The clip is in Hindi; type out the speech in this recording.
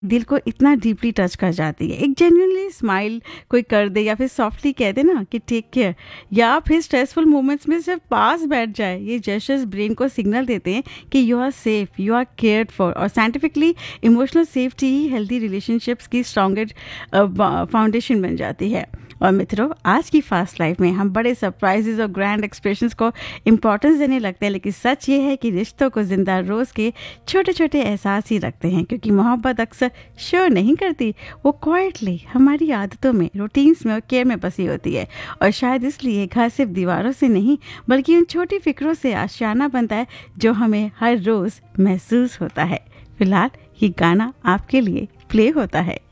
दिल को इतना डीपली टच कर जाती है। एक जेन्युइनली स्माइल कोई कर दे या फिर सॉफ्टली कह दे ना कि टेक केयर, या फिर स्ट्रेसफुल मोमेंट्स में सिर्फ पास बैठ जाए, ये जेस्चर्स ब्रेन को सिग्नल देते हैं कि you are safe, you are cared for. और साइंटिफिकली इमोशनल सेफ्टी ही हेल्दी रिलेशनशिप्स की स्ट्रॉन्गेस्ट फाउंडेशन बन जाती है। और मित्रों, आज की फास्ट लाइफ में हम बड़े सरप्राइजेज और ग्रैंड एक्सप्रेशंस को इम्पोर्टेंस देने लगते हैं, लेकिन सच ये है कि रिश्तों को जिंदा रोज के छोटे छोटे एहसास ही रखते हैं, क्योंकि मोहब्बत अक्सर शो नहीं करती, वो क्वाइटली हमारी आदतों में, रूटीन्स में और केयर में बसी होती है। और शायद इसलिए घर सिर्फ दीवारों से नहीं, बल्कि उन छोटी फिक्रों से आशियाना बनता है जो हमें हर रोज महसूस होता है। फिलहाल ये गाना आपके लिए प्ले होता है।